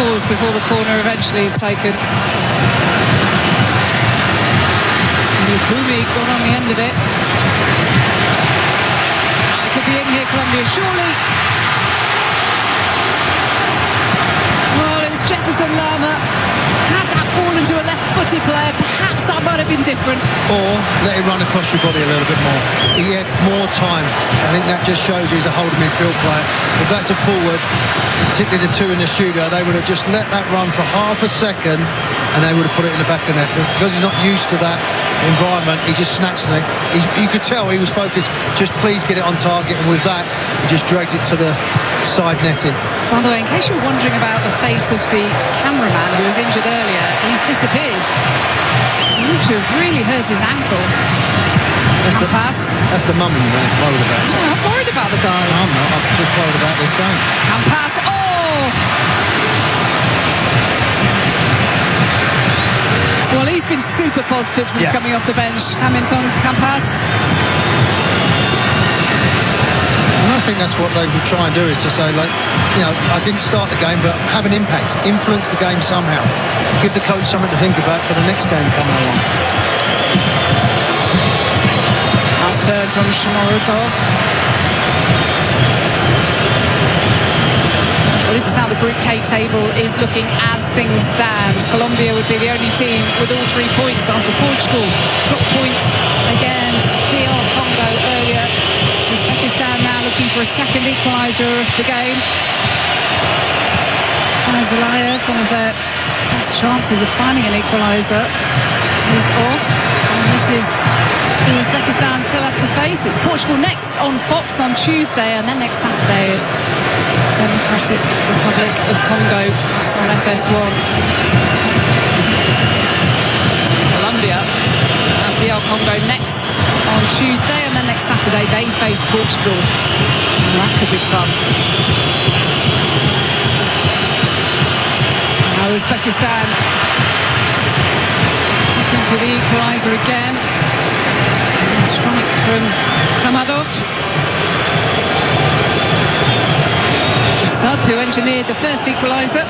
pause before the corner eventually is taken. Lukumi got on the end of it. It could be in here, Colombia, surely. Well, it was Jefferson Lerma. Had that fallen to a left-footed player, perhaps that might have been different. Or let him run across your body a little bit more. He had more time. I think that just shows he's a holding midfield player. If that's a forward, particularly the two in the studio, they would have just let that run for half a second and they would have put it in the back of the net. But because he's not used to that environment, he just snatched it. You could tell he was focused, just please get it on target, and with that he just dragged it to the side netting. By the way, in case you were wondering about the fate of the cameraman who was injured earlier, he's disappeared. He looked to have really hurt his ankle. That's the mum you're worried about. No, I'm worried about the guy. I'm not, I'm just worried about this game. Campas, well, he's been super positive since coming off the bench. Hamilton, Campas. And I think that's what they would try and do, is to say, like, you know, I didn't start the game, but have an impact, influence the game somehow, give the coach something to think about for the next game coming along. Last turn from Shomorodov. Well, this is how the Group K table is looking as things stand. Colombia would be the only team with all 3 points after Portugal dropped points against DR Congo earlier. Uzbekistan now looking for a second equaliser of the game. Azalayev, one of their best chances of finding an equaliser, is off. And this is who Uzbekistan still have to face. It's Portugal next on Fox on Tuesday, and then next Saturday it's Democratic Republic of Congo. That's on FS1. Colombia have DR Congo next on Tuesday, and then next Saturday they face Portugal. And that could be fun. Now Uzbekistan looking for the equaliser again. A strike from Khamadov. The sub who engineered the first equaliser.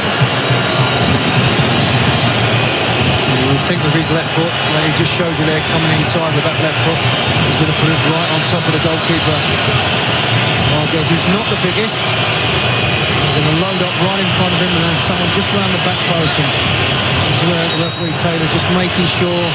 You think with his left foot, he just showed you there, coming inside with that left foot, he's going to put it right on top of the goalkeeper. Vargas, who's not the biggest, going to load up right in front of him and have someone just round the back post. And this is where the referee Taylor just making sure.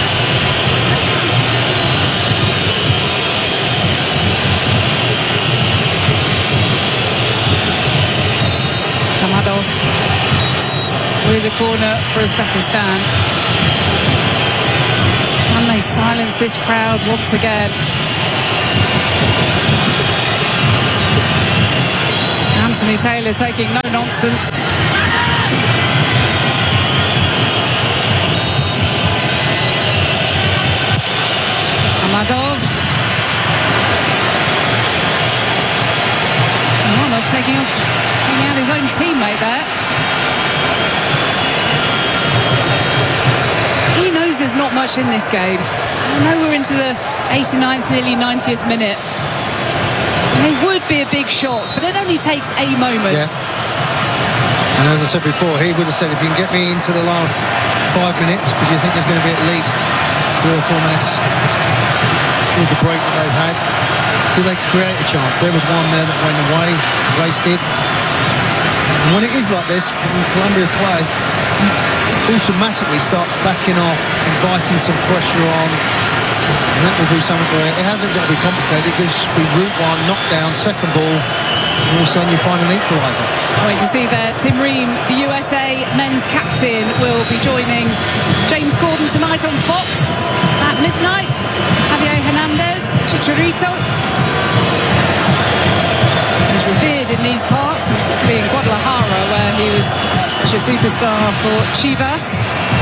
Khamadov with the corner for Uzbekistan. Can they silence this crowd once again? Anthony Taylor taking no nonsense. Khamadov. Khamadov taking out his own teammate there. He knows there's not much in this game. I know we're into the 89th, nearly 90th minute. And it would be a big shock, but it only takes a moment. Yes. And as I said before, he would have said, if you can get me into the last 5 minutes, because you think there's going to be at least 3 or 4 minutes with the break that they've had, do they create a chance? There was one there that went away, wasted. And when it is like this, when Colombia players automatically start backing off, inviting some pressure on, and that will be something where it hasn't got to be complicated. It just be route one, knockdown, second ball, and all of a sudden you find an equaliser. Well, you can see there, Tim Ream, the USA men's captain, will be joining James Corden tonight on Fox at midnight. Javier Hernandez, Chicharito. He's revered in these parts, and particularly in Guadalajara, where he was such a superstar for Chivas.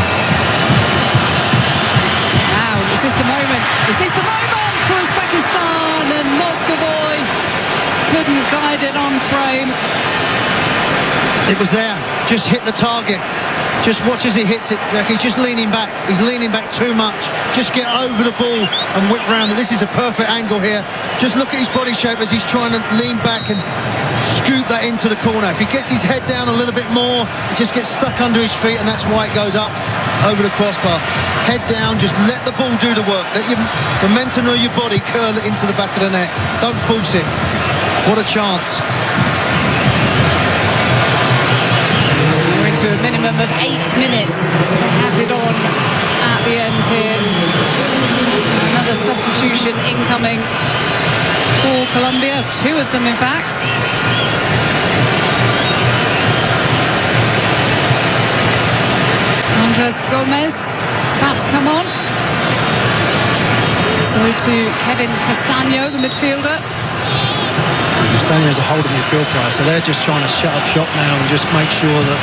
Now, is this the moment? Is this the moment for Uzbekistan? And Moscovoy couldn't guide it on frame. It was there, just hit the target. Just watch as he hits it. He's just leaning back. He's leaning back too much. Just get over the ball and whip round. This is a perfect angle here. Just look at his body shape as he's trying to lean back and scoop that into the corner. If he gets his head down a little bit more, it just gets stuck under his feet, and that's why it goes up over the crossbar. Head down, just let the ball do the work. Let the momentum of your body curl it into the back of the net. Don't force it. What a chance. We're into a minimum of 8 minutes. Added on at the end here. Another substitution incoming for Colombia. 2 of them, in fact. Andres Gomez about to come on. So to Kevin Castaño, the midfielder. Castaño is a holding midfield player, so they're just trying to shut up shop now and just make sure that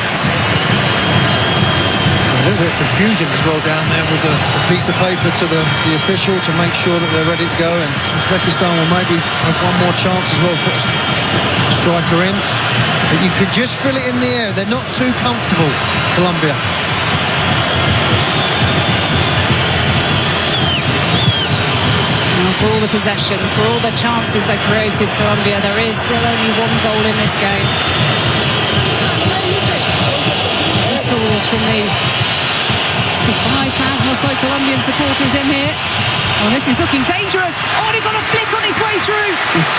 there's a little bit of confusion as well down there with the piece of paper to the official to make sure that they're ready to go, and Uzbekistan will maybe have one more chance as well, put a striker in, but you could just feel it in the air. They're not too comfortable, Colombia. For all the possession, for all the chances they've created, Colombia, there is still only 1 goal in this game. Whistles from the 65,000 or so Colombian supporters in here. Oh, this is looking dangerous. Oh, he got a flick on his way through.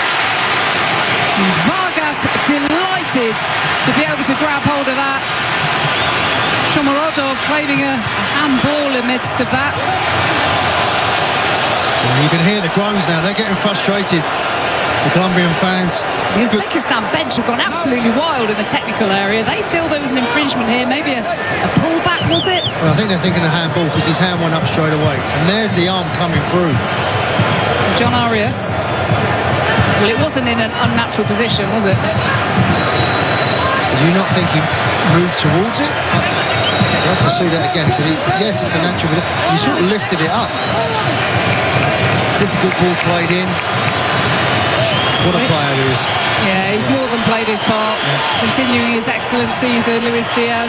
Vargas delighted to be able to grab hold of that. Shomurodov claiming a handball amidst of that. You can hear the groans now. They're getting frustrated, the Colombian fans. The Uzbekistan bench have gone absolutely wild in the technical area. They feel there was an infringement here, maybe a pullback, was it? Well, I think they're thinking a handball because his hand went up straight away. And there's the arm coming through. John Arias. Well, it wasn't in an unnatural position, was it? Did you not think he moved towards it? I'd love to see that again because, yes, it's a natural, but he sort of lifted it up. Difficult ball played in. What a player he is. Yeah, he's more than played his part. Yeah. Continuing his excellent season, Luis Diaz.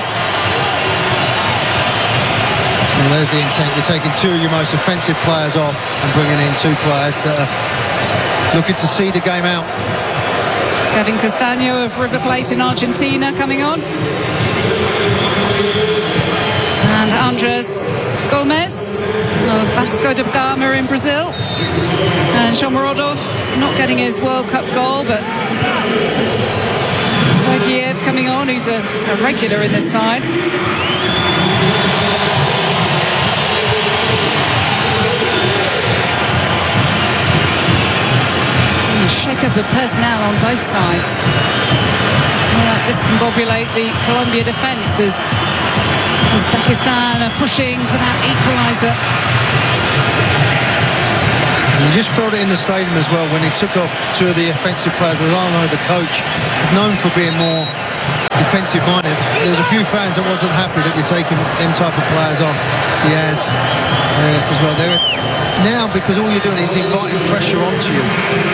Well, there's the intent. You're taking 2 of your most offensive players off and bringing in 2 players that are looking to see the game out. Kevin Castaño of River Plate in Argentina coming on. And Andres Gomez of Vasco da Gama in Brazil. And Shomurodov not getting his World Cup goal, but Sergeyev coming on, who's a regular in this side. And a shake-up of personnel on both sides. Will that discombobulate the Colombia defence as Uzbekistan are pushing for that equaliser. You just felt it in the stadium as well when he took off 2 of the offensive players. Alano, the coach, is known for being more defensive minded. There's a few fans that wasn't happy that you're taking them type of players off. Diaz, yes, as well. They're now, because all you're doing is inviting pressure onto you.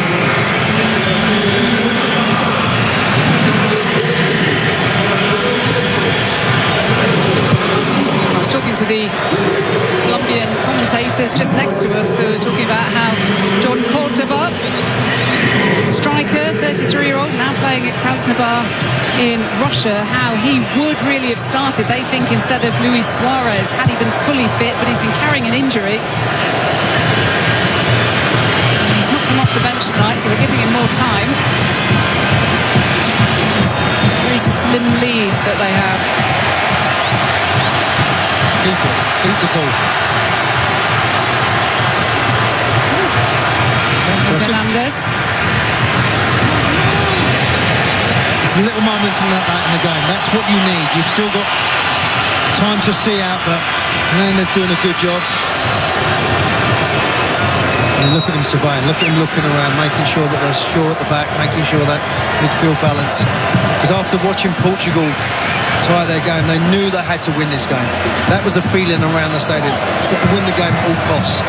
Talking to the Colombian commentators just next to us, who are talking about how John Cordoba, striker, 33-year-old, now playing at Krasnodar in Russia, how he would really have started, they think, instead of Luis Suarez, had he been fully fit, but he's been carrying an injury. And he's not come off the bench tonight, so they're giving him more time. It's a very slim lead that they have. Keep the ball. Hernandez. It's the little moments in the game. That's what you need. You've still got time to see out, but Hernandez doing a good job. And look at him surveying, look at him looking around, making sure that they're sure at the back, making sure that midfield balance. Because after watching Portugal tie their game, they knew they had to win this game. That was a feeling around the stadium. Got to win the game at all costs.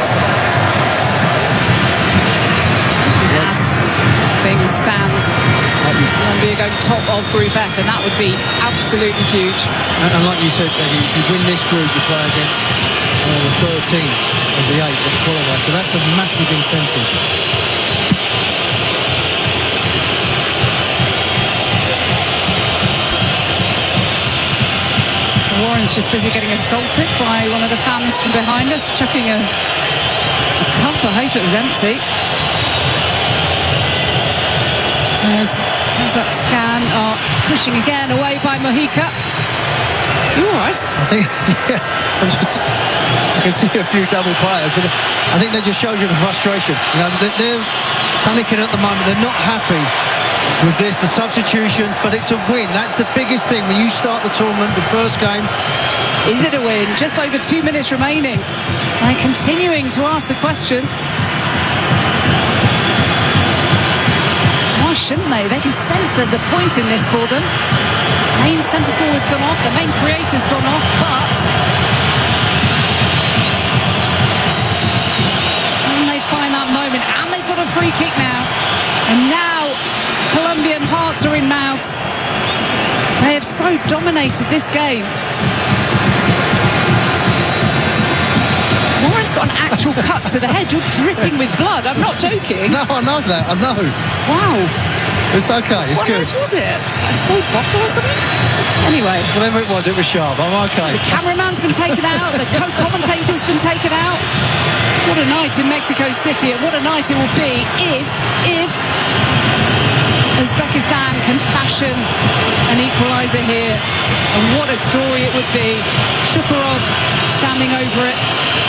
As things stand, Colombia going top of Group F, and that would be absolutely huge. And like you said, Eddie, if you win this group, you play against the 13 teams of the 8 that qualify. So that's a massive incentive. He's just busy getting assaulted by one of the fans from behind us, chucking a cup. I hope it was empty. As Kazakhstan are pushing again away by Mojica. You all right? I think, yeah, I can see a few double players, but I think that just shows you the frustration. You know, they're panicking at the moment. They're not happy with this, the substitutions, but it's a win. That's the biggest thing when you start the tournament, the first game. Is it a win? Just over 2 minutes remaining. And continuing to ask the question. Why shouldn't they? They can sense there's a point in this for them. Main centre forward's gone off, the main creator's gone off, but can they find that moment? And they've got a free kick now. And now Colombian hearts are in mouths. They have so dominated this game. Warren's got an actual cut to the head. You're dripping with blood. I'm not joking. No, I know that. I know. Wow. It's okay. It's What good. else was it? A full bottle or something? Anyway. Whatever it was sharp. I'm okay. The cameraman's been taken out. The co-commentator's been taken out. What a night in Mexico City, and what a night it will be if Uzbekistan can fashion an equaliser here. And what a story it would be. Shukurov standing over it.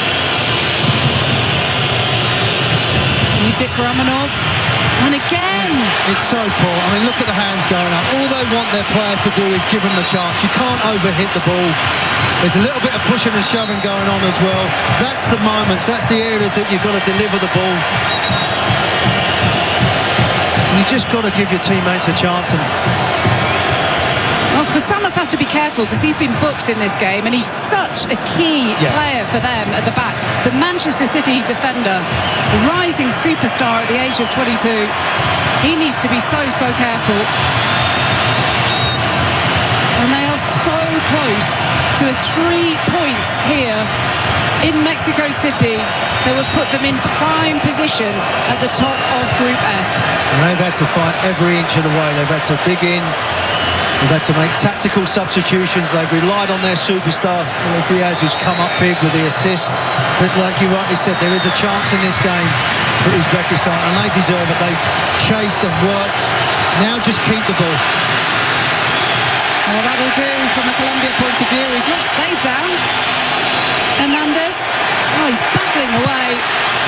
Leaves it for Amanov. And again. It's so poor. I mean, look at the hands going up. All they want their player to do is give them the chance. You can't overhit the ball. There's a little bit of pushing and shoving going on as well. That's the moments, that's the areas that you've got to deliver the ball. And you just got to give your teammates a chance. And well, Hasanov has to be careful because he's been booked in this game and he's such a key player for them at the back. The Manchester City defender, a rising superstar at the age of 22. He needs to be so careful. And they are so close to a 3 points here in Mexico City that would put them in prime position at the top of Group F. And they've had to fight every inch of the way. They've had to dig in. They've had to make tactical substitutions. They've relied on their superstar, Luis Diaz, who's come up big with the assist. But like you rightly said, there is a chance in this game for Uzbekistan, and they deserve it. They've chased and worked. Now just keep the ball. Well, that'll do from a Colombia point of view. He's not stayed down. Hernandez, oh, he's battling away.